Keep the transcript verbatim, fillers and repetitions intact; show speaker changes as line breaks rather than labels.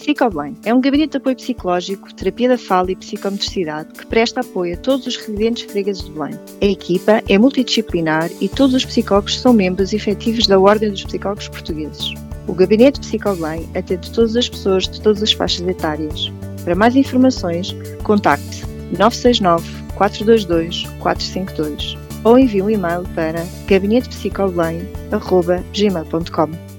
Psicobelém é um gabinete de apoio psicológico, terapia da fala e psicomotricidade que presta apoio a todos os residentes fregueses de Belém. A equipa é multidisciplinar e todos os psicólogos são membros efetivos da Ordem dos Psicólogos Portugueses. O Gabinete Psicobelém atende todas as pessoas de todas as faixas etárias. Para mais informações, contacte nove seis nove, quatro dois dois, quatro cinco dois ou envie um e-mail para gabinete psicobelém arroba gmail ponto com.